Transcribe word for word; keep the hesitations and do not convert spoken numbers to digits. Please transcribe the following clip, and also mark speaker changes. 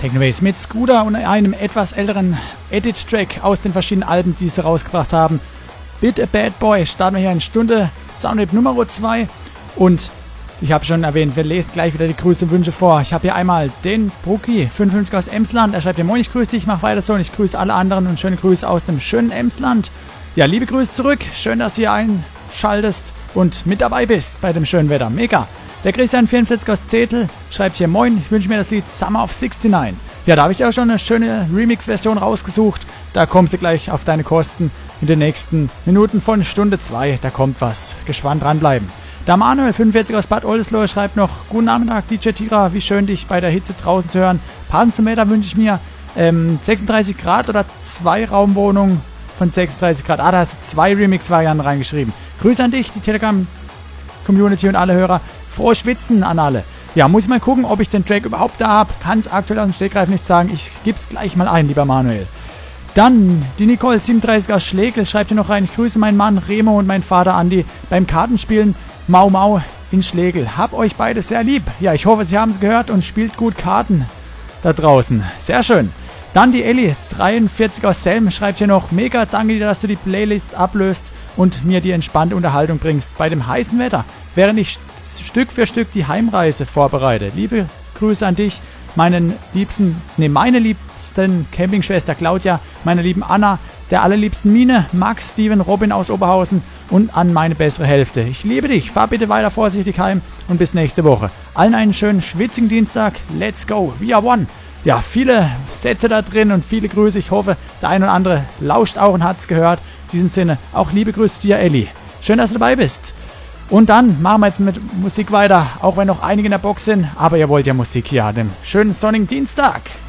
Speaker 1: Technobase mit Scooter und einem etwas älteren Edit-Track aus den verschiedenen Alben, die sie rausgebracht haben. Bit a Bad Boy starten wir hier in Stunde Soundtrip Nummer zwei und ich habe schon erwähnt, wir lesen gleich wieder die Grüße und Wünsche vor. Ich habe hier einmal den Brucki fünfundfünfzig aus Emsland. Er schreibt hier: Moin, ich grüße dich, ich mache weiter so und ich grüße alle anderen und schöne Grüße aus dem schönen Emsland. Ja, liebe Grüße zurück. Schön, dass du hier einschaltest und mit dabei bist bei dem schönen Wetter. Mega. Der Christian vierundvierzig aus Zetel schreibt hier: Moin, ich wünsche mir das Lied Summer of sixty-nine. Ja, da habe ich auch schon eine schöne Remix-Version rausgesucht. Da kommst du gleich auf deine Kosten in den nächsten Minuten von Stunde zwei. Da kommt was. Gespannt dranbleiben. Der Manuel fünfundvierzig aus Bad Oldesloe schreibt noch: Guten Nachmittag, D J Tira, wie schön dich bei der Hitze draußen zu hören. Passend zum Wetter wünsche ich mir ähm, sechsunddreißig Grad oder zwei Raumwohnungen von sechsunddreißig Grad. Ah, da hast du zwei Remix-Varianten reingeschrieben. Grüße an dich, die Telegram-Community und alle Hörer. Frohes Schwitzen an alle. Ja, muss ich mal gucken, ob ich den Track überhaupt da habe. Kann es aktuell aus dem Stegreif nicht sagen. Ich gebe es gleich mal ein, lieber Manuel. Dann die Nicole siebenunddreißig aus Schlegel schreibt hier noch rein: Ich grüße meinen Mann Remo und meinen Vater Andi beim Kartenspielen Mau Mau in Schlegel. Hab euch beide sehr lieb. Ja, ich hoffe, Sie haben es gehört und spielt gut Karten da draußen. Sehr schön. Dann die Elli dreiundvierzig aus Selm schreibt hier noch: Mega, danke dir, dass du die Playlist ablöst und mir die entspannte Unterhaltung bringst bei dem heißen Wetter, während ich Stück für Stück die Heimreise vorbereite. Liebe Grüße an dich, meinen liebsten, ne, meine liebsten Campingschwester Claudia, meine lieben Anna, der allerliebsten Mine, Max, Steven, Robin aus Oberhausen und an meine bessere Hälfte. Ich liebe dich, fahr bitte weiter vorsichtig heim und bis nächste Woche. Allen einen schönen schwitzigen Dienstag. Let's go, we are one. Ja, viele Sätze da drin und viele Grüße. Ich hoffe, der ein oder andere lauscht auch und hat es gehört. In diesem Sinne, auch liebe Grüße dir, Elli. Schön, dass du dabei bist. Und dann machen wir jetzt mit Musik weiter, auch wenn noch einige in der Box sind. Aber ihr wollt ja Musik hier an dem schönen sonnigen Dienstag.